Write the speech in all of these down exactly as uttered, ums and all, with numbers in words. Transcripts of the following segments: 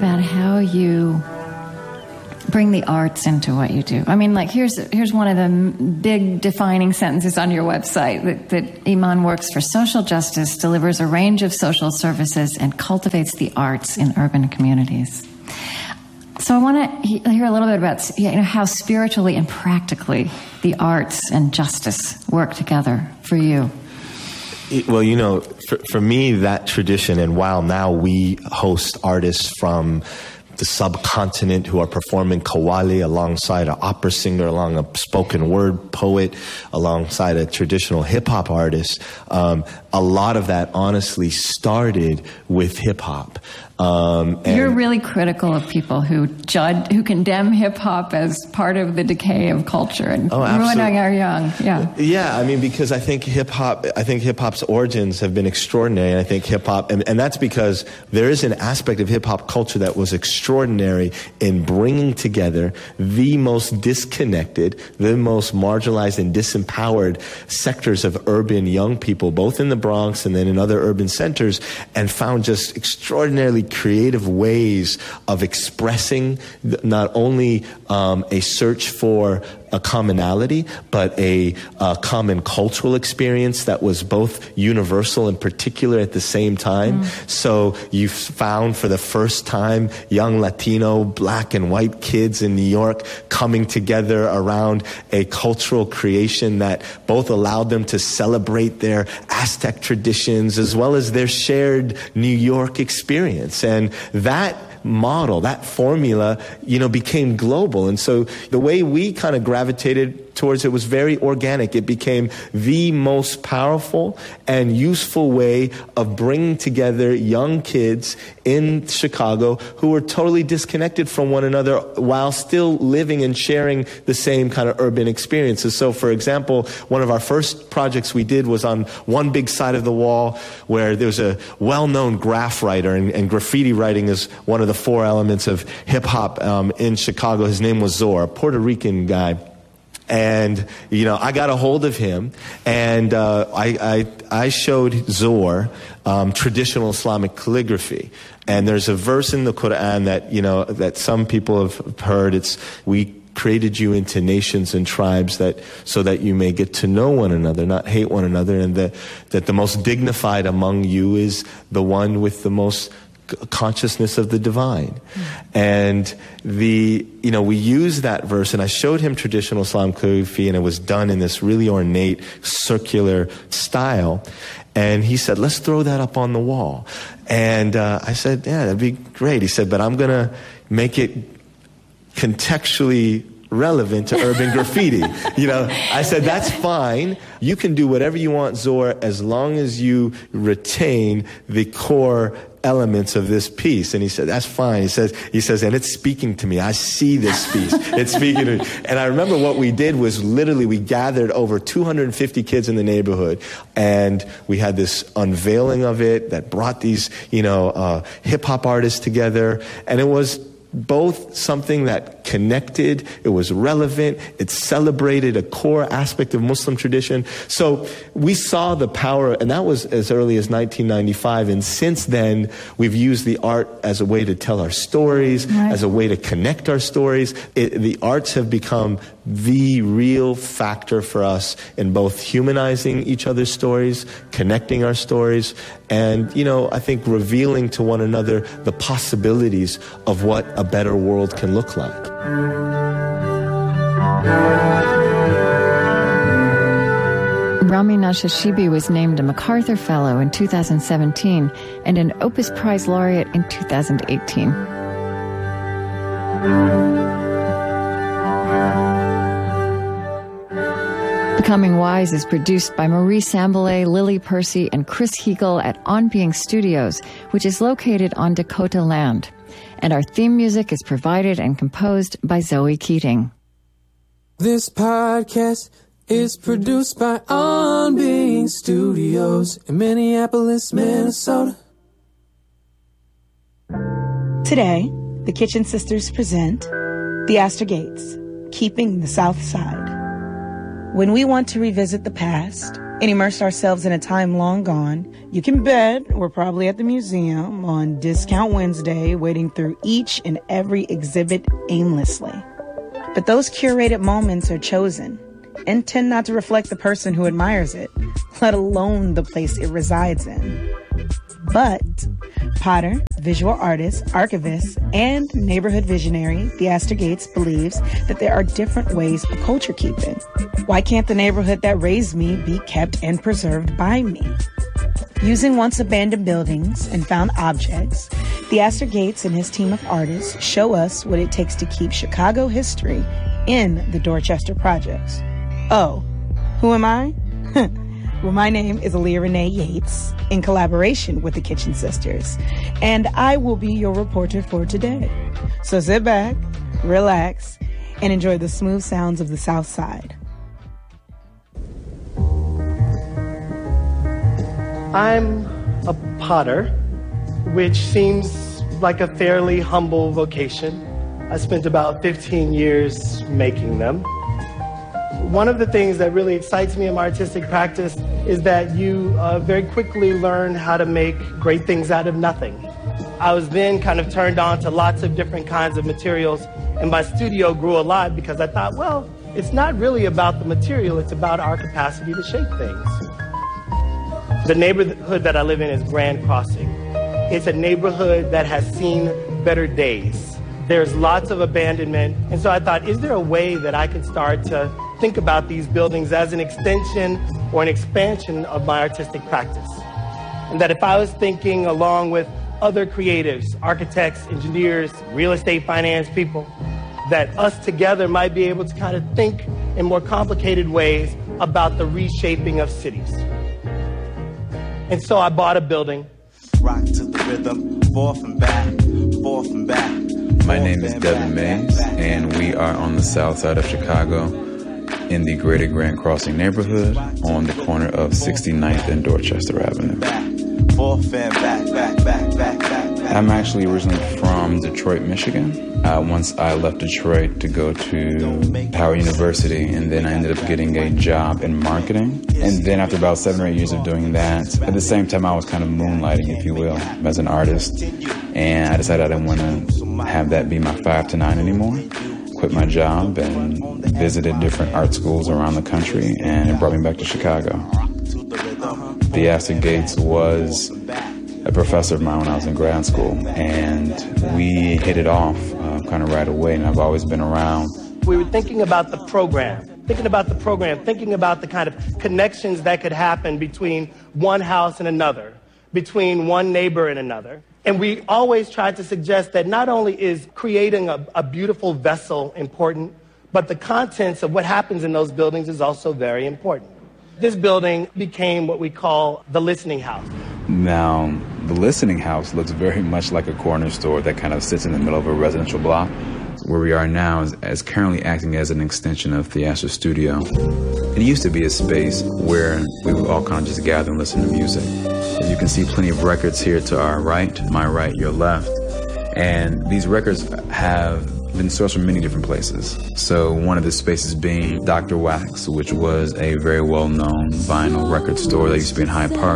about how you bring the arts into what you do. I mean, like, here's here's one of the big defining sentences on your website, that, that Iman works for social justice, delivers a range of social services, and cultivates the arts in urban communities. So I want to hear a little bit about, you know, how spiritually and practically the arts and justice work together for you. Well, you know, for, for me, that tradition, and while now we host artists from the subcontinent who are performing qawwali alongside an opera singer, along a spoken word poet, alongside a traditional hip-hop artist, um, a lot of that honestly started with hip-hop. Um, and You're really critical of people who judge, who condemn hip hop as part of the decay of culture and oh, ruining our young. Yeah, yeah. I mean, because I think hip hop, I think hip hop's origins have been extraordinary, and I think hip hop, and, and that's because there is an aspect of hip hop culture that was extraordinary in bringing together the most disconnected, the most marginalized and disempowered sectors of urban young people, both in the Bronx and then in other urban centers, and found just extraordinarily creative ways of expressing not only um, a search for a commonality, but a uh, common cultural experience that was both universal and particular at the same time. Mm. So you found for the first time young Latino, black and white kids in New York coming together around a cultural creation that both allowed them to celebrate their Aztec traditions as well as their shared New York experience. And that model, that formula, you know, became global. And so the way we kind of gravitated towards it was very organic. It became the most powerful and useful way of bringing together young kids in Chicago who were totally disconnected from one another while still living and sharing the same kind of urban experiences. So, for example, one of our first projects we did was on one big side of the wall where there was a well-known graph writer, and, and graffiti writing is one of the four elements of hip-hop um, in Chicago. His name was Zor, a Puerto Rican guy. And, you know, I got a hold of him, and uh, I, I I showed Zor um, traditional Islamic calligraphy. And there's a verse in the Quran that, you know, that some people have heard. It's, we created you into nations and tribes that so that you may get to know one another, not hate one another, and the, that the most dignified among you is the one with the most consciousness of the divine. Mm. And the, you know, we use that verse, and I showed him traditional Islam calligraphy, and it was done in this really ornate circular style. And he said, let's throw that up on the wall. And uh, I said, yeah, that'd be great. He said, but I'm going to make it contextually relevant to urban graffiti. You know, I said, that's fine. You can do whatever you want, Zor, as long as you retain the core elements of this piece. And he said, that's fine. He says, he says, and it's speaking to me. I see this piece. It's speaking to me. And I remember what we did was literally we gathered over two hundred fifty kids in the neighborhood, and we had this unveiling of it that brought these, you know, uh, hip hop artists together. And it was both something that connected, it was relevant, it celebrated a core aspect of Muslim tradition. So we saw the power, and that was as early as nineteen ninety-five, and since then we've used the art as a way to tell our stories, right, as a way to connect our stories. It, the arts have become the real factor for us in both humanizing each other's stories, connecting our stories, and, you know, I think revealing to one another the possibilities of what a better world can look like. Rami Nashashibi was named a MacArthur Fellow in two thousand seventeen and an Opus Prize Laureate in two thousand eighteen. Becoming Wise is produced by Marie Sambilay, Lily Percy, and Chris Heagle at On Being Studios, which is located on Dakota land. And our theme music is provided and composed by Zoe Keating. This podcast is produced by On Being Studios in Minneapolis, Minnesota. Today, the Kitchen Sisters present The Astor Gates, Keeping the South Side. When we want to revisit the past, and immersed ourselves in a time long gone. You can bet we're probably at the museum on Discount Wednesday, wading through each and every exhibit aimlessly. But those curated moments are chosen and tend not to reflect the person who admires it, let alone the place it resides in. But Potter, visual artist, archivist, and neighborhood visionary Theaster Gates believes that there are different ways of culture keeping. Why can't the neighborhood that raised me be kept and preserved by me? Using once abandoned buildings and found objects, Theaster Gates and his team of artists show us what it takes to keep Chicago history in the Dorchester projects. Oh, who am I? Well, my name is Aaliyah Renee Yates, in collaboration with the Kitchen Sisters, and I will be your reporter for today. So sit back, relax, and enjoy the smooth sounds of the South Side. I'm a potter, which seems like a fairly humble vocation. I spent about fifteen years making them. One of the things that really excites me in my artistic practice is that you uh, very quickly learn how to make great things out of nothing. I was then kind of turned on to lots of different kinds of materials, and my studio grew a lot because I thought, well, it's not really about the material, it's about our capacity to shape things. The neighborhood that I live in is Grand Crossing. It's a neighborhood that has seen better days. There's lots of abandonment, and so I thought, is there a way that I could start to think about these buildings as an extension or an expansion of my artistic practice? And that if I was thinking along with other creatives, architects, engineers, real estate finance people, that us together might be able to kind of think in more complicated ways about the reshaping of cities. And so I bought a building. Rock to the rhythm, forth and back, forth and back. My name is Devin Mays, and we are on the south side of Chicago in the Greater Grand Crossing neighborhood on the corner of sixty-ninth and Dorchester Avenue. I'm actually originally from Detroit, Michigan. Uh, once I left Detroit to go to Howard University, and then I ended up getting a job in marketing. And then after about seven or eight years of doing that, at the same time I was kind of moonlighting, if you will, as an artist. And I decided I didn't want to have that be my five to nine anymore. Quit my job and visited different art schools around the country, and it brought me back to Chicago. Theaster Gates was a professor of mine when I was in grad school, and we hit it off uh, kind of right away, and I've always been around. We were thinking about the program, thinking about the program, thinking about the kind of connections that could happen between one house and another, between one neighbor and another. And we always tried to suggest that not only is creating a, a beautiful vessel important, but the contents of what happens in those buildings is also very important. This building became what we call the Listening House. Now, the Listening House looks very much like a corner store that kind of sits in the middle of a residential block. Where we are now is, is currently acting as an extension of Theaster Studio. It used to be a space where we would all kind of just gather and listen to music. As you can see, plenty of records here to our right, my right, your left. And these records have been sourced from many different places. So one of the spaces being Doctor Wax, which was a very well-known vinyl record store that used to be in Hyde Park.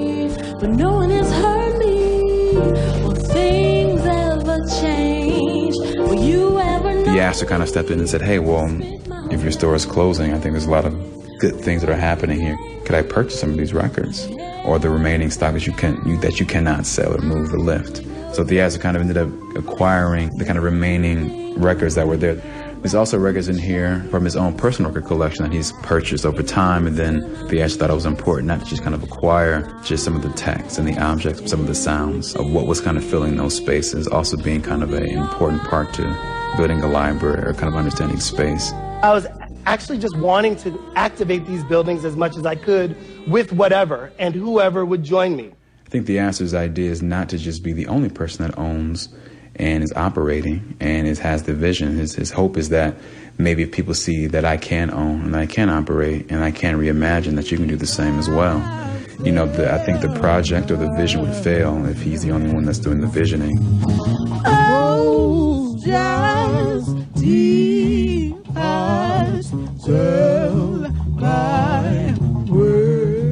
But no one has heard me. Will things ever change? Will you ever know? Theaster kind of stepped in and said, hey, well, if your store is closing, I think there's a lot of good things that are happening here. Could I purchase some of these records? Or the remaining stock that you can you, that you cannot sell or move or lift. So Theaster kind of ended up acquiring the kind of remaining records that were there. There's also records in here from his own personal record collection that he's purchased over time, and then Theaster thought it was important not to just kind of acquire just some of the text and the objects, some of the sounds of what was kind of filling those spaces, also being kind of an important part to building a library or kind of understanding space. I was actually just wanting to activate these buildings as much as I could with whatever and whoever would join me. I think Theaster's idea is not to just be the only person that owns and is operating and is, has the vision. His, his hope is that maybe if people see that I can own and I can operate and I can reimagine, that you can do the same as well. You know, the, I think the project or the vision would fail if he's the only one that's doing the visioning. Oh, just deep eyes tell my words.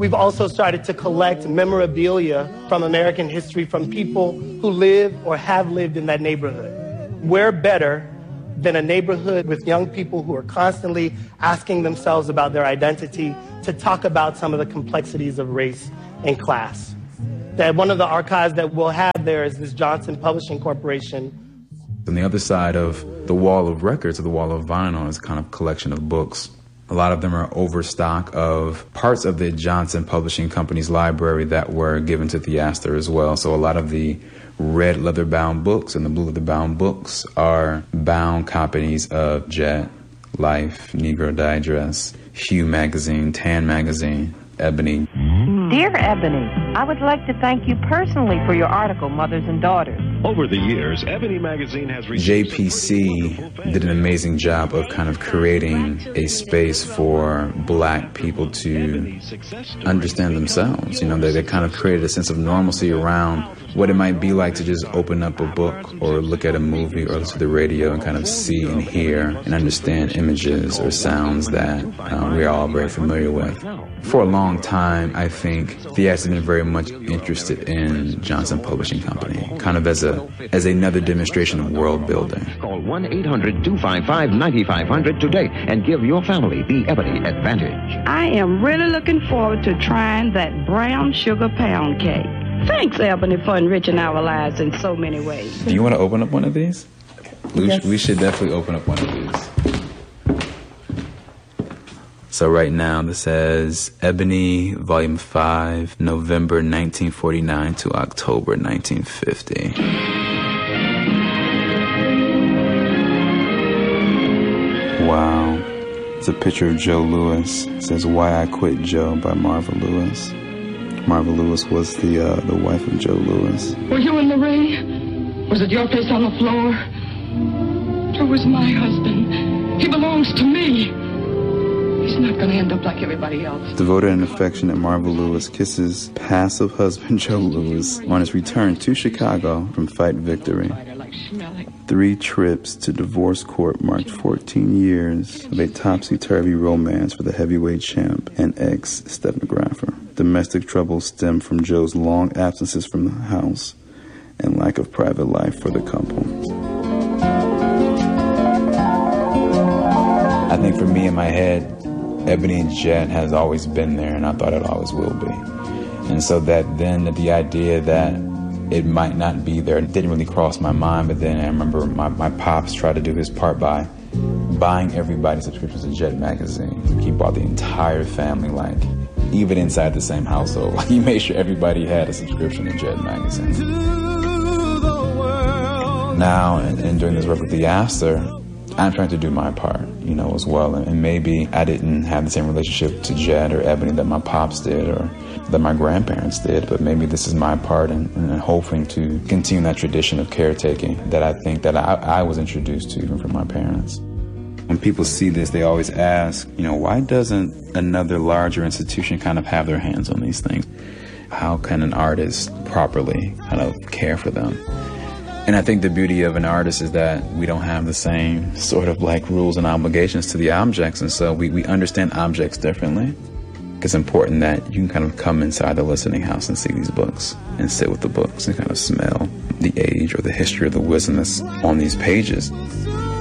We've also started to collect memorabilia from American history from people who live or have lived in that neighborhood. Where better than a neighborhood with young people who are constantly asking themselves about their identity to talk about some of the complexities of race and class. That one of the archives that we'll have there is this Johnson Publishing Corporation. On the other side of the wall of records, or the wall of vinyl, is a kind of collection of books. A lot of them are overstock of parts of the Johnson Publishing Company's library that were given to Theaster as well. So a lot of the red leather-bound books and the blue leather-bound books are bound copies of Jet, Life, Negro Digest, Hue Magazine, Tan Magazine, Ebony. Dear Ebony, I would like to thank you personally for your article, Mothers and Daughters. Over the years, Ebony Magazine has J P C did an amazing job of kind of creating a space for black people to understand themselves. You know, they, they kind of created a sense of normalcy around what it might be like to just open up a book or look at a movie or listen to the radio and kind of see and hear and understand images or sounds that uh, we're all very familiar with. For a long time, I think Theaster has been very much interested in Johnson Publishing Company, kind of as a as another demonstration of world building. Call one eight hundred two five five nine five zero zero today and give your family the Ebony advantage. I am really looking forward to trying that brown sugar pound cake. Thanks, Ebony, for enriching our lives in so many ways. Do you want to open up one of these? We, Yes. sh- we should definitely open up one of these. So right now this says Ebony, Volume five, November nineteen forty-nine to October nineteen fifty. Wow. It's a picture of Joe Lewis. It says Why I Quit Joe by Marva Lewis. Marva Lewis was the uh, the wife of Joe Lewis. Were you in the ring? Was it your place on the floor? Joe is my husband. He belongs to me. He's not going to end up like everybody else. Devoted and affectionate Marva Lewis kisses passive husband Joe Lewis on his return to Chicago from Fight Victory. Three trips to divorce court marked fourteen years of a topsy-turvy romance for the heavyweight champ and ex-stenographer. Domestic troubles stem from Joe's long absences from the house and lack of private life for the couple. I think for me in my head, Ebony and Jet has always been there, and I thought it always will be. And so that then the idea that it might not be there didn't really cross my mind. But then I remember my, my pops tried to do his part by buying everybody subscriptions to Jet magazine. He bought the entire family, like even inside the same household. Like he made sure everybody had a subscription to Jet magazine. Now, and, and doing this work with Theaster, I'm trying to do my part, you know, as well. And, and maybe I didn't have the same relationship to Jet or Ebony that my pops did or that my grandparents did, but maybe this is my part in, in hoping to continue that tradition of caretaking that I think that I, I was introduced to even from my parents. When people see this, they always ask, you know, why doesn't another larger institution kind of have their hands on these things? How can an artist properly kind of care for them? And I think the beauty of an artist is that we don't have the same sort of like rules and obligations to the objects. And so we, we understand objects differently. It's important that you can kind of come inside the listening house and see these books and sit with the books and kind of smell the age or the history or the wisdom that's on these pages.